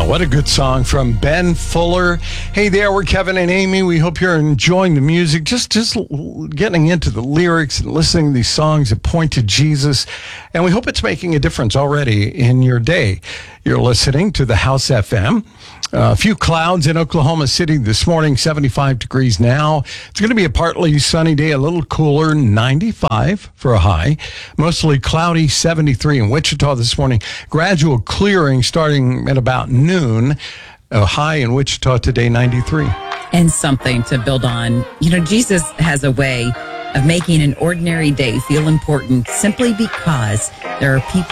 What a good song from Ben Fuller. Hey there, we're Kevin and Amy. We hope you're enjoying the music, just getting into the lyrics and listening to these songs that point to Jesus. And we hope it's making a difference already in your day. You're listening to the House FM. A few clouds in Oklahoma City this morning, 75 degrees now. It's going to be a partly sunny day, a little cooler, 95 for a high. Mostly cloudy, 73 in Wichita this morning. Gradual clearing starting at about noon. A high in Wichita today, 93. And something to build on. You know, Jesus has a way of making an ordinary day feel important simply because there are people